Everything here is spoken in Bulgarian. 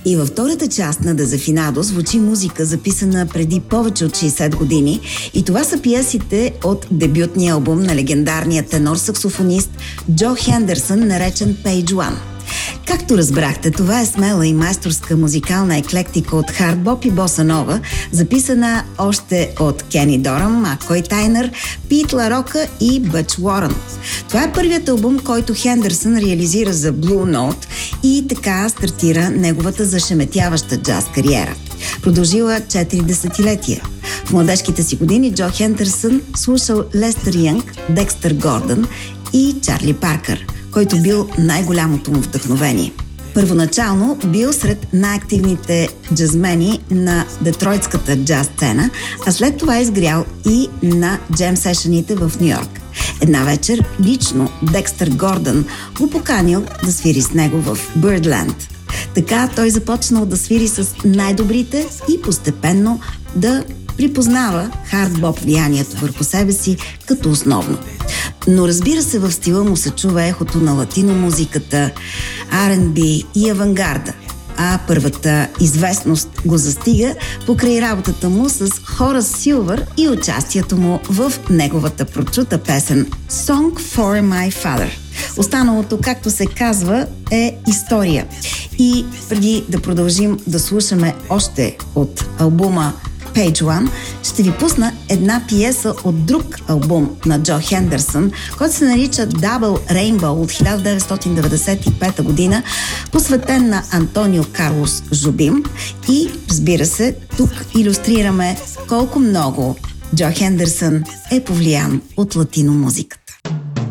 И във втората част на Дезафинадо звучи музика, записана преди повече от 60 години, и това са пиесите от дебютния албум на легендарния тенор-саксофонист Джо Хендерсън, наречен Page One. Както разбрахте, това е смела и майсторска музикална еклектика от хард боп и боса нова, записана още от Кени Дорам, Маккой Тайнер, Пит Ла Рока и Бъч Уорън. Това е първият албум, който Хендерсън реализира за Blue Note, и така стартира неговата зашеметяваща джаз кариера, продължила 4 десетилетия. В младежките си години Джо Хендерсън слушал Лестър Янг, Декстър Гордън и Чарли Паркър, който бил най-голямото му вдъхновение. Първоначално бил сред най-активните джазмени на детройтската джаз сцена, а след това изгрял и на джем сешъните в Нью-Йорк. Една вечер лично Декстър Гордън го поканил да свири с него в Бърдленд. Така той започнал да свири с най-добрите и постепенно да припознава хард-боп влиянието върху себе си като основно. Но разбира се, в стила му се чува ехото на латино-музиката, R&B и авангарда, а първата известност го застига покрай работата му с Хорас Силвър и участието му в неговата прочута песен Song for My Father. Останалото, както се казва, е история. И преди да продължим да слушаме още от албума Page One, ще ви пусна една пиеса от друг албум на Джо Хендерсън, който се нарича Double Rainbow от 1995 година, посветен на Антонио Карлос Жобим. И, разбира се, тук илюстрираме колко много Джо Хендерсън е повлиян от латино музиката.